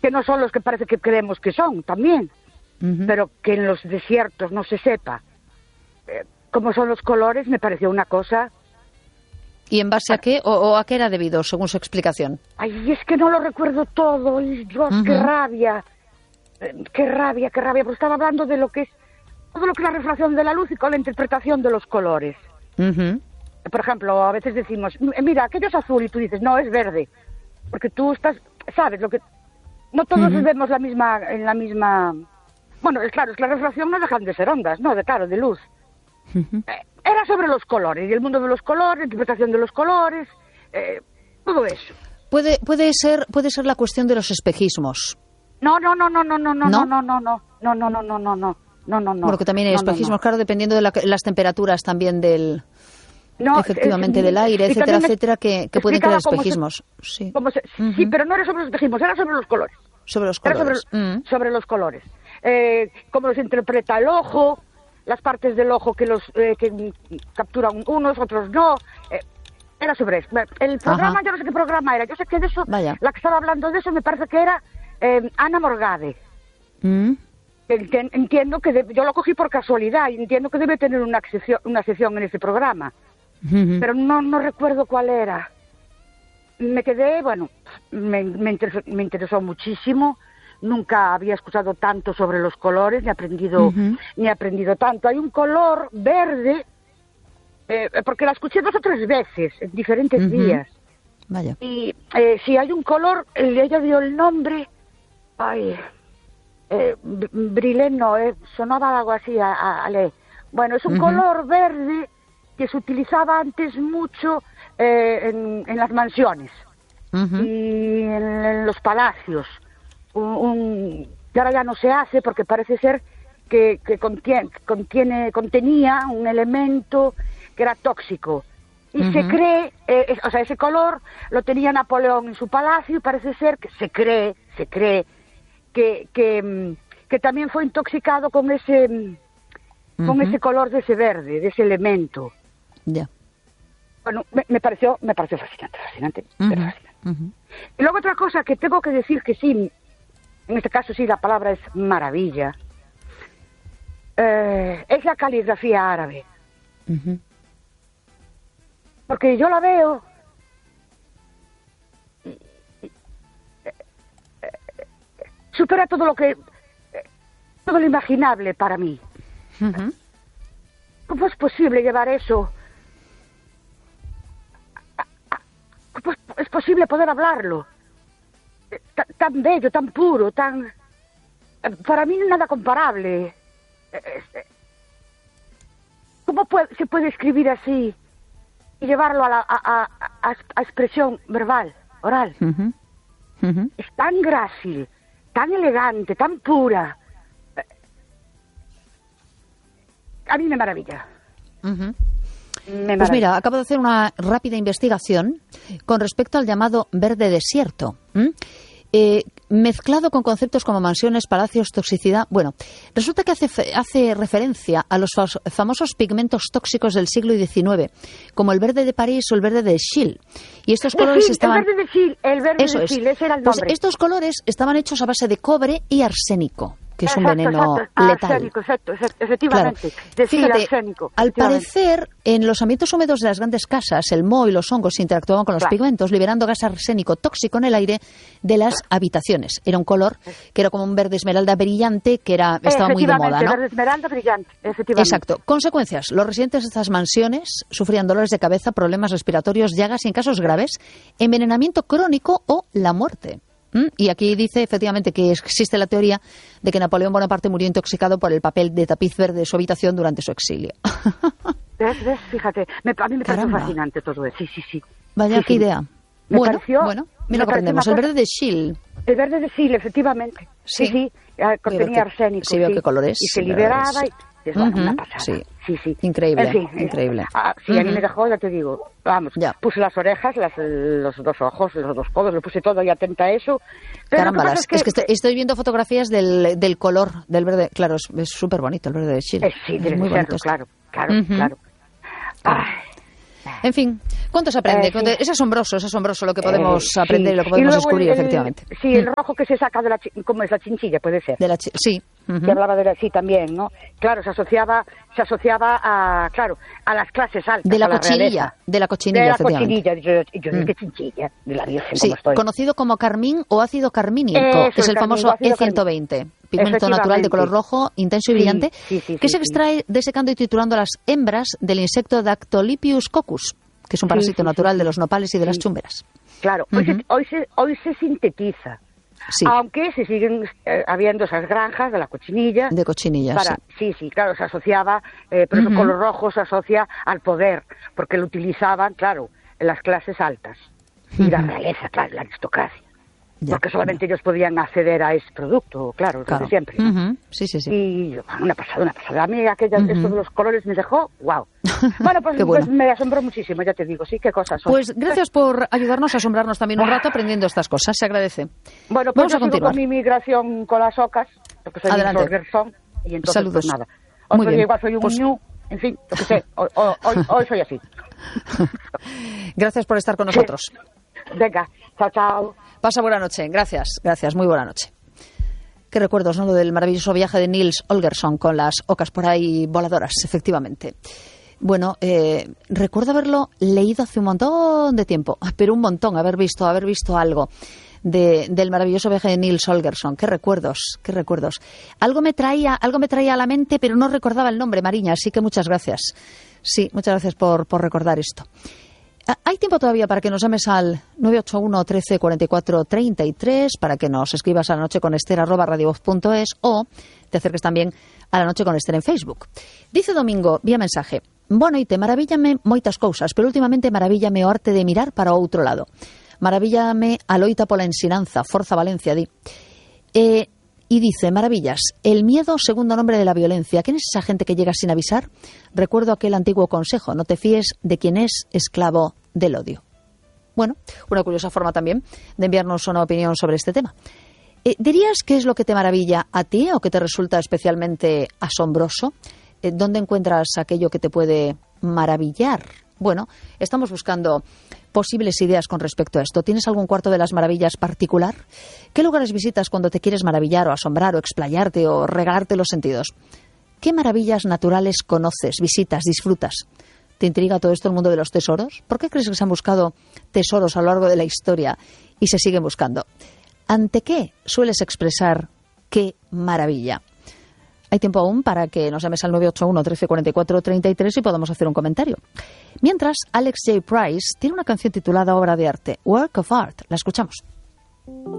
que no son los que parece que creemos que son, también, pero que en los desiertos no se sepa cómo son los colores, me pareció una cosa... ¿Y en base a qué o a qué era debido, según su explicación? Ay, es que no lo recuerdo todo, Dios, qué rabia, porque estaba hablando de lo que es todo lo que es la refracción de la luz y con la interpretación de los colores. Por ejemplo, a veces decimos, mira, aquello es azul, y tú dices, no, es verde, porque tú estás, sabes, lo que no todos vemos en la misma... Bueno, es claro, es que la refracción no dejan de ser ondas, ¿no? De luz. Era sobre los colores, y el mundo de los colores, la interpretación de los colores, todo eso. Puede ser la cuestión de los espejismos. No. Porque también hay espejismos, claro, dependiendo de las temperaturas también del... efectivamente, del aire, etcétera, que pueden crear espejismos. Sí, pero no era sobre los espejismos, era sobre los colores. Sobre los colores. Sobre los colores. Cómo los interpreta el ojo, las partes del ojo que que capturan unos, otros no. Era sobre eso. El programa, yo no sé qué programa era. Yo sé que de eso, la que estaba hablando de eso, me parece que era Ana Morgade. Entiendo que yo lo cogí por casualidad y entiendo que debe tener una sección en ese programa. Pero no recuerdo cuál era. Me quedé, bueno, me interesó muchísimo. Nunca había escuchado tanto sobre los colores, ni aprendido tanto. Hay un color verde, porque la escuché 2 o 3 veces, en diferentes días. Vaya. Y sí, hay un color, ella dio el nombre, Brilén, no, sonaba algo así, bueno, es un color verde que se utilizaba antes mucho en las mansiones y en los palacios. Que ahora ya no se hace porque parece ser que contenía un elemento que era tóxico. Y se cree, ese color lo tenía Napoleón en su palacio y parece ser que se cree que también fue intoxicado con ese color de ese verde, de ese elemento. Ya. Bueno, me pareció fascinante. Y luego otra cosa que tengo que decir que sí, en este caso sí la palabra es maravilla, es la caligrafía árabe. Porque yo la veo supera todo lo imaginable para mí. ¿Cómo es posible llevar eso? ¿Cómo es posible poder hablarlo? Tan bello, tan puro, tan... Para mí nada comparable. ¿Cómo se puede escribir así y llevarlo a expresión verbal, oral? Es tan grácil, tan elegante, tan pura. A mí me maravilla. Pues mira, acabo de hacer una rápida investigación con respecto al llamado verde desierto. Mezclado con conceptos como mansiones, palacios, toxicidad. Bueno, resulta que hace referencia a los famosos pigmentos tóxicos del siglo XIX, como el verde de París o el verde de Chile. Y estos colores estaban... El verde de Chile, ese era el nombre. Pues estos colores estaban hechos a base de cobre y arsénico, que es un veneno letal. Arsénico, efectivamente. Claro. Fíjate, al parecer, en los ambientes húmedos de las grandes casas, el moho y los hongos interactuaban con los pigmentos, liberando gas arsénico tóxico en el aire de las habitaciones. Era un color que era como un verde esmeralda brillante, que estaba muy de moda, ¿no? Verde esmeralda brillante, efectivamente. Exacto. Consecuencias. Los residentes de estas mansiones sufrían dolores de cabeza, problemas respiratorios, llagas y, en casos graves, envenenamiento crónico o la muerte. Y aquí dice efectivamente que existe la teoría de que Napoleón Bonaparte murió intoxicado por el papel de tapiz verde de su habitación durante su exilio. ¿Ves? Fíjate, a mí me pareció fascinante todo eso. Sí. Vaya, qué idea. Bueno, mira lo que aprendemos. El verde de Chile. El verde de Chile, efectivamente. Sí. Contenía arsénico. Sí, veo qué colores. Y se liberaba y... Es una pasada. Sí. Increíble, en fin, increíble. A mí me dejó, ya te digo, puse las orejas, los 2 ojos, los 2 codos, lo puse todo y atenta a eso. Pero carambalas, es que estoy viendo fotografías del color del verde. Claro, es súper bonito el verde de Chile. Sí, debe serlo, claro. En fin, ¿cuánto se aprende? Sí. Es asombroso lo que podemos aprender y lo que podemos descubrir, efectivamente. Sí, el rojo que se saca de la... ¿Cómo es? La chinchilla, puede ser. Sí. Que hablaba de sí también, ¿no? Claro, se asociaba a las clases altas, de la cochinilla, efectivamente. Yo digo que chinchilla, de la Virgen, sí, como estoy. Conocido como carmín o ácido carmínico, que es el famoso E120, pigmento natural de color rojo, intenso y brillante, que se extrae desecando y triturando las hembras del insecto Dactylipius coccus, que es un parásito natural de los nopales y de las chumberas. Claro, hoy se sintetiza. Sí. Aunque se siguen habiendo esas granjas de la cochinilla. De cochinilla, sí, claro, se asociaba, por eso color rojo se asocia al poder, porque lo utilizaban, claro, en las clases altas. Y la realeza, claro, la aristocracia. Porque solamente ellos podían acceder a ese producto, claro, desde siempre. ¿No? Sí. Y una pasada. A mí esto de los colores me dejó, wow. Bueno, pues me asombró muchísimo, ya te digo, sí, qué cosas son. Pues gracias por ayudarnos a asombrarnos también un rato aprendiendo estas cosas, se agradece. Bueno, pues vamos a continuar con mi migración con las ocas, porque soy un Solgerson, y entonces saludos. Pues nada. Otro día igual soy un ñu, en fin, lo que sé, hoy soy así. Gracias por estar con nosotros. Venga, chao. Pasa buena noche. Gracias, muy buena noche. Qué recuerdos, ¿no? Lo del maravilloso viaje de Nils Holgersson con las ocas por ahí voladoras, efectivamente. Bueno, recuerdo haberlo leído hace un montón de tiempo, pero un montón, haber visto algo del maravilloso viaje de Nils Holgersson. Qué recuerdos. Algo me traía a la mente, pero no recordaba el nombre, Mariña, así que muchas gracias. Sí, muchas gracias por recordar esto. Hay tiempo todavía para que nos llames al 981 13 44 33, para que nos escribas a la noche con Esther @radiovoz.es o te acerques también a la noche con Esther en Facebook. Dice Domingo, vía mensaje: Boa noite, maravíllame moitas cousas, pero últimamente maravíllame o arte de mirar para o outro lado. Maravíllame a loita pola ensinanza, Forza Valencia, di. Y dice, maravillas, el miedo, segundo nombre de la violencia. ¿Quién es esa gente que llega sin avisar? Recuerdo aquel antiguo consejo, no te fíes de quien es esclavo del odio. Bueno, una curiosa forma también de enviarnos una opinión sobre este tema. ¿Dirías qué es lo que te maravilla a ti o que te resulta especialmente asombroso? ¿Dónde encuentras aquello que te puede maravillar? Bueno, estamos buscando posibles ideas con respecto a esto. ¿Tienes algún cuarto de las maravillas particular? ¿Qué lugares visitas cuando te quieres maravillar o asombrar o explayarte o regalarte los sentidos? ¿Qué maravillas naturales conoces, visitas, disfrutas? ¿Te intriga todo esto el mundo de los tesoros? ¿Por qué crees que se han buscado tesoros a lo largo de la historia y se siguen buscando? ¿Ante qué sueles expresar qué maravilla? Hay tiempo aún para que nos llames al 981 13 44 33 y podamos hacer un comentario. Mientras, Alex J. Price tiene una canción titulada Obra de Arte, Work of Art. La escuchamos.